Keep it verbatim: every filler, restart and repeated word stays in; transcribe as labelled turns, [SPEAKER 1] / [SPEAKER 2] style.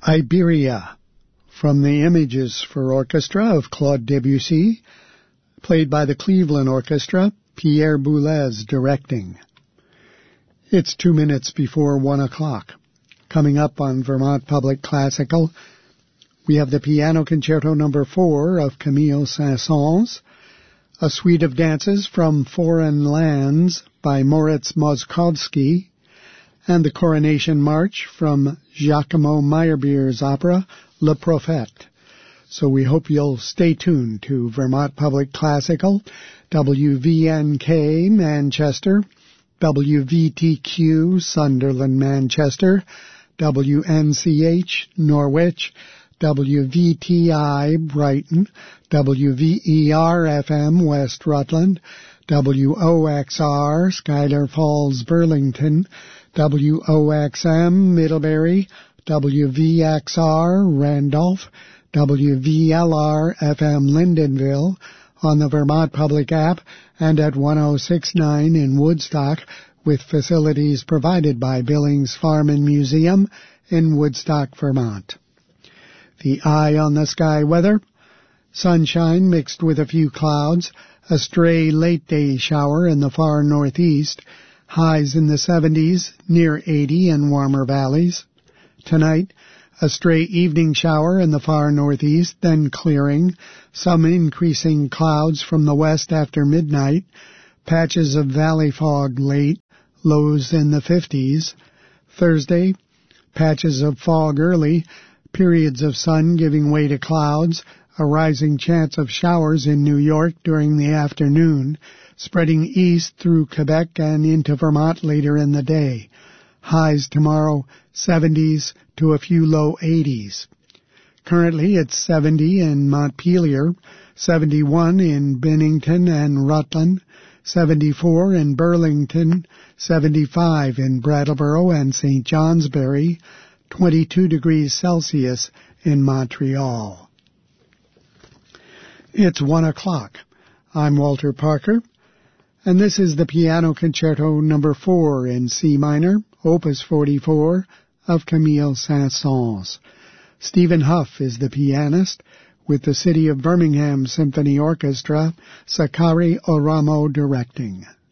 [SPEAKER 1] Iberia, from the Images for Orchestra of Claude Debussy, played by the Cleveland Orchestra, Pierre Boulez directing. It's two minutes before one o'clock. Coming up on Vermont Public Classical, we have the Piano Concerto Number four of Camille Saint-Saëns, a suite of dances from Foreign Lands by Moritz Moszkowski, and the Coronation March from Giacomo Meyerbeer's opera Le Prophète. So we hope you'll stay tuned to Vermont Public Classical, W V N K Manchester, W V T Q Sunderland Manchester, W N C H Norwich, W V T I Brighton, W V E R F M West Rutland, W O X R Schuyler Falls Burlington, W O X M Middlebury, W V X R Randolph, W V L R F M Lyndonville, on the Vermont Public app, and at one oh six point nine in Woodstock, with facilities provided by Billings Farm and Museum in Woodstock, Vermont. The eye on the sky weather: sunshine mixed with a few clouds, a stray late-day shower in the far northeast, highs in the seventies, near eighty in warmer valleys. Tonight, a stray evening shower in the far northeast, then clearing, some increasing clouds from the west after midnight, patches of valley fog late, lows in the fifties. Thursday, patches of fog early, periods of sun giving way to clouds, a rising chance of showers in New York during the afternoon, spreading east through Quebec and into Vermont later in the day. Highs tomorrow, seventies to a few low eighties. Currently it's seventy in Montpelier, seventy-one in Bennington and Rutland, seventy-four in Burlington, seventy-five in Brattleboro and Saint Johnsbury, twenty-two degrees Celsius in Montreal. It's one o'clock. I'm Walter Parker, and this is the Piano Concerto Number four in C minor, Opus forty-four, of Camille Saint-Saëns. Stephen Huff is the pianist, with the City of Birmingham Symphony Orchestra, Sakari Oramo directing.